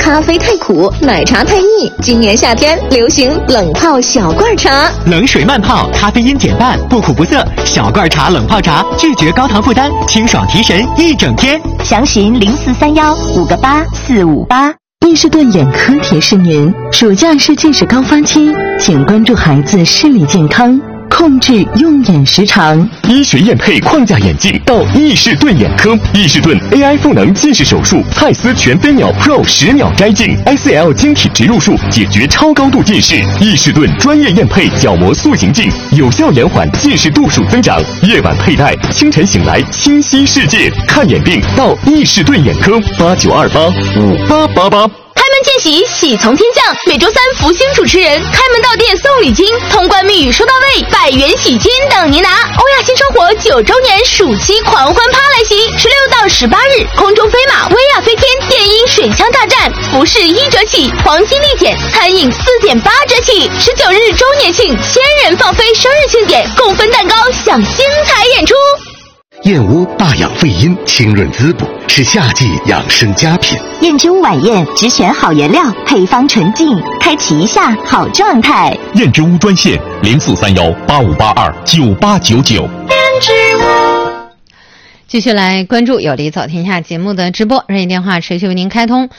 咖啡太苦，奶茶太腻。今年夏天流行冷泡小罐茶， 冷水慢泡，咖啡因减半，不苦不涩。小罐茶冷泡茶，拒绝高糖负担，清爽提神一整天。 详询0431-58458。 伊士顿眼科提示您，暑假是近视高发期，请关注孩子视力健康，控制用眼时长。 医学验配框架眼镜到伊士顿眼科，伊士顿 AI 赋能近视手术，蔡司全飞秒 Pro 10秒摘镜 ，ICL 晶体植入术解决超高度近视。伊士顿专业验配角膜塑形镜，有效延缓近视度数增长。夜晚佩戴，清晨醒来清晰世界。看眼病到伊士顿眼科，89285888。 开门见喜，喜从天降。每周三，福星主持人开门到店送礼金，通关密语收到位，100元喜金等您拿。欧亚新生活9周年暑期狂欢趴来袭，16到18日，空中飞马、薇娅飞天、电音水枪大战，服饰1折起，黄金立减，餐饮4.8折起。19日周年庆，1000人放飞生日庆典，共分蛋糕，享精彩演出。 燕窝大养肺阴，清润滋补，是夏季养生佳品。 燕之屋晚宴只选好原料，配方纯净，开启一下好状态。 燕之屋专线043185829899。燕之屋。 继续来关注有理走天下节目的直播，热线电话持续为您开通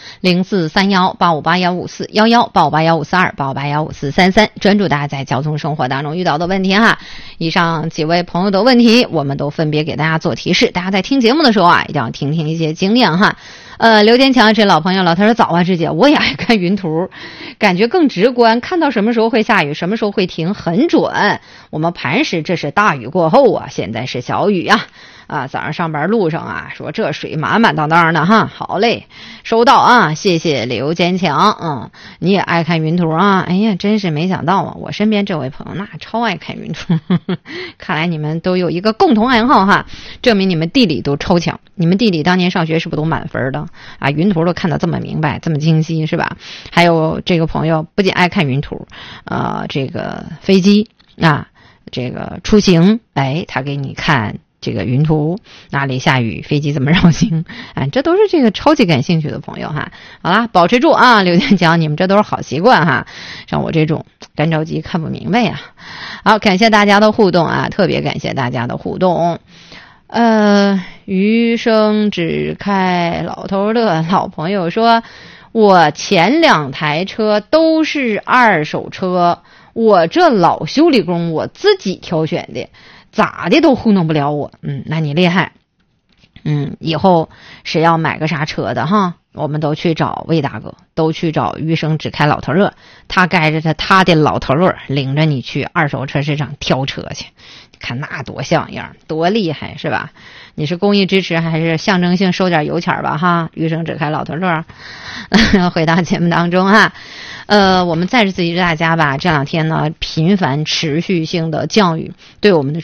04318581541185815428154285815433，专注大家在交通生活当中遇到的问题哈。以上几位朋友的问题，我们都分别给大家做提示，大家在听节目的时候啊，一定要听一些经验哈。刘坚强这老朋友了，他说早啊，志姐，我也爱看云图，感觉更直观，看到什么时候会下雨，什么时候会停，很准。我们磐石这是大雨过后啊，现在是小雨啊。早上上班路上啊，说这水满满当当的哈，好嘞，收到啊，谢谢刘坚强，你也爱看云图啊，哎呀，真是没想到啊，我身边这位朋友那超爱看云图，看来你们都有一个共同爱好哈，证明你们地理都超强，你们地理当年上学是不是都满分的啊？云图都看得这么明白，这么清晰是吧？还有这个朋友不仅爱看云图，这个飞机啊，这个出行，哎，他给你看。这个云图哪里下雨，飞机怎么绕行，这都是这个超级感兴趣的朋友哈。好啦，保持住啊，刘建强，你们这都是好习惯哈。像我这种干着急看不明白呀。好，感谢大家的互动啊，特别感谢大家的互动。余生只开老头乐老朋友说，我前2台车都是二手车，我这老修理工我自己挑选的。咋的都糊弄不了我，那你厉害，以后谁要买个啥车的哈，我们都去找魏大哥，都去找余生只开老头乐，他盖着他的老头乐，领着你去二手车市场挑车去，看那多像样，多厉害是吧？你是公益支持还是象征性收点油钱吧哈？余生只开老头乐，回到节目当中哈。我们再次提示大家吧，这2天呢频繁持续性的降雨对我们的